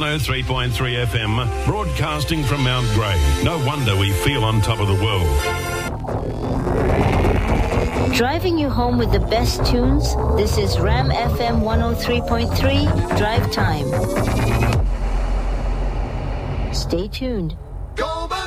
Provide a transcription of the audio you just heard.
103.3 FM, broadcasting from Mount Grey. No wonder we feel on top of the world. Driving you home with the best tunes. This is Ram FM 103.3 Drive Time. Stay tuned.